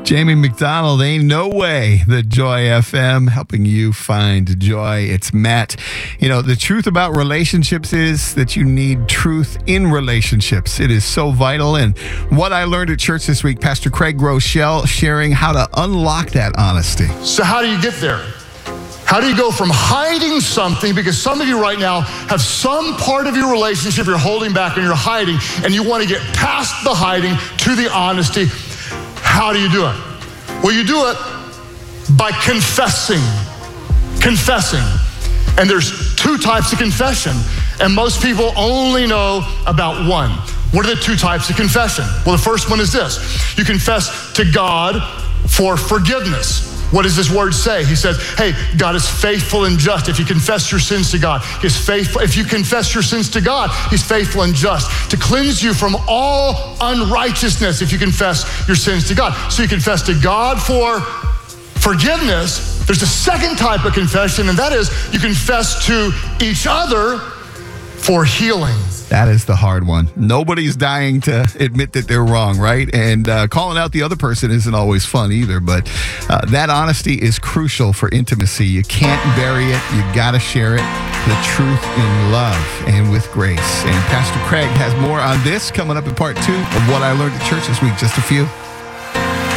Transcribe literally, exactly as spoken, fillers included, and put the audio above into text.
Jamie McDonald, Ain't No Way, the Joy F M, helping you find joy. It's Matt. You know, the truth about relationships is that you need truth in relationships. It is so vital. And what I learned at church this week, Pastor Craig Rochelle sharing how to unlock that honesty. So how do you get there? How do you go from hiding something, because some of you right now have some part of your relationship you're holding back and you're hiding, and you want to get past the hiding to the honesty. How do you do it? Well, you do it by confessing. Confessing. And there's two types of confession, and most people only know about one. What are the two types of confession? Well, the first one is this. You confess to God for forgiveness. What does this word say? He says, hey, God is faithful and just. If you confess your sins to God, He's faithful. If you confess your sins to God, He's faithful and just to cleanse you from all unrighteousness if you confess your sins to God. So you confess to God for forgiveness. There's a second type of confession, and that is you confess to each other for healing. That is the hard one. Nobody's dying to admit that they're wrong, right? And uh, calling out the other person isn't always fun either, but uh, that honesty is crucial for intimacy. You can't bury it. You got to share it. The truth in love and with grace. And Pastor Craig has more on this coming up in part two of what I learned at church this week. Just a few.